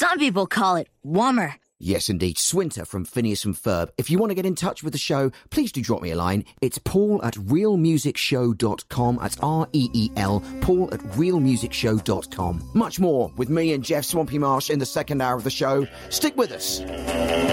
Some people call it warmer. Yes, indeed. Swinter from Phineas and Ferb. If you want to get in touch with the show, please do drop me a line. It's paul@realmusicshow.com. That's REEL, paul@realmusicshow.com. Much more with me and Jeff Swampy Marsh in the second hour of the show. Stick with us.